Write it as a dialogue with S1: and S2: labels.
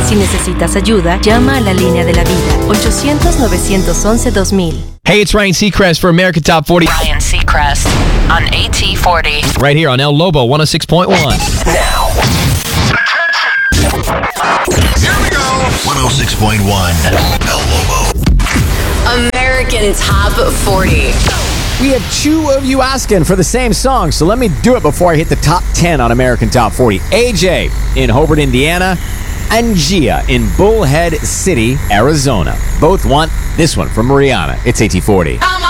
S1: Si necesitas ayuda, llama a la línea de la vida, 800-911-2000.
S2: Hey, it's Ryan Seacrest for American Top 40.
S3: Ryan Seacrest on AT40.
S2: Right here on El Lobo 106.1.
S4: Now. Here we go. 106.1 El Lobo.
S3: American Top 40.
S5: We have two of you asking for the same song, so let me do it before I hit the top 10 on American Top 40. AJ in Hobart, Indiana, and Gia in Bullhead City, Arizona. Both want this one from Rihanna. It's AT40.